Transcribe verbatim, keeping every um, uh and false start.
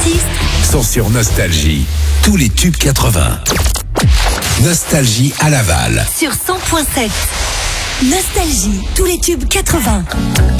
artistes sont sur Nostalgie. Tous les tubes quatre-vingts. Nostalgie à Laval. Sur cent point sept. Nostalgie, tous les tubes quatre-vingts.